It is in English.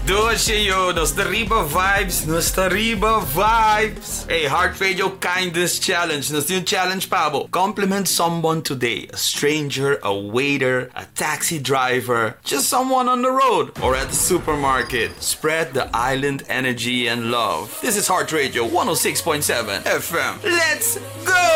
Doce Nostariba vibes. Hey, Heart Radio Kindness Challenge. Nos yung challenge pabo. Compliment someone today. A stranger, a waiter, a taxi driver, just someone on the road or at the supermarket. Spread the island energy and love. This is Heart Radio 106.7 FM. Let's go!